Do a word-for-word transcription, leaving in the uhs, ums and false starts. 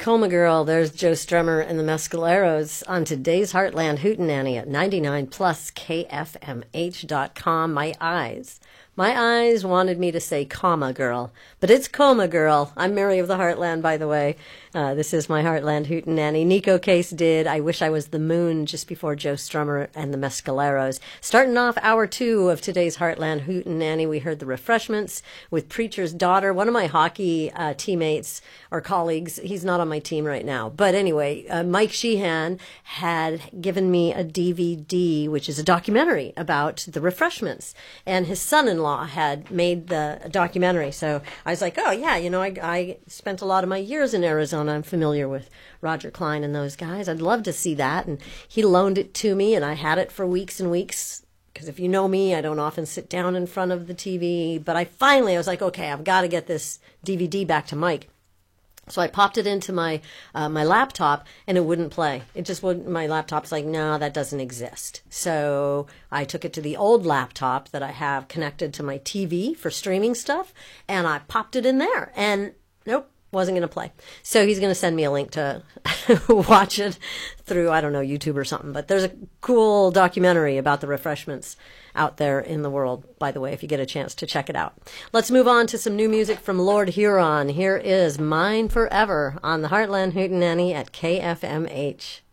Coma Girl. There's Joe Strummer and the Mescaleros on today's Heartland Hootenanny at ninety-nine plus K F M H dot com. My eyes. My eyes wanted me to say comma girl, but it's Coma Girl. I'm Mary of the Heartland, by the way. Uh, this is my Heartland Hootenanny. Nico Case did I Wish I Was the Moon just before Joe Strummer and the Mescaleros. Starting off hour two of today's Heartland Hootenanny, we heard The Refreshments with Preacher's Daughter, one of my hockey uh, teammates or colleagues. He's not on my team right now. But anyway, uh, Mike Sheehan had given me a D V D, which is a documentary about The Refreshments. And his son-in-law had made the documentary. So I was like, oh, yeah, you know, I, I spent a lot of my years in Arizona. I'm familiar with Roger Klein and those guys. I'd love to see that. And he loaned it to me, and I had it for weeks and weeks. Because if you know me, I don't often sit down in front of the T V. But I finally, I was like, okay, I've got to get this D V D back to Mike. So I popped it into my uh, my laptop, and it wouldn't play. It just wouldn't. My laptop's like, no, that doesn't exist. So I took it to the old laptop that I have connected to my T V for streaming stuff, and I popped it in there, and nope, wasn't going to play. So he's going to send me a link to watch it through, I don't know, YouTube or something. But there's a cool documentary about the Refreshments out there in the world, by the way, if you get a chance to check it out. Let's move on to some new music from Lord Huron. Here is Mine Forever on the Heartland Hootenanny at K F M H.